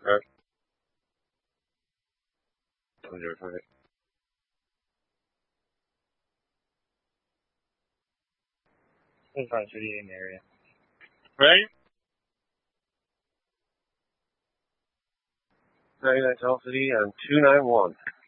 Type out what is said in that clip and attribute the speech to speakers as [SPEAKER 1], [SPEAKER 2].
[SPEAKER 1] Alright. 20.
[SPEAKER 2] Sunshine City in the area.
[SPEAKER 1] Ready? 99 Tell City and 291.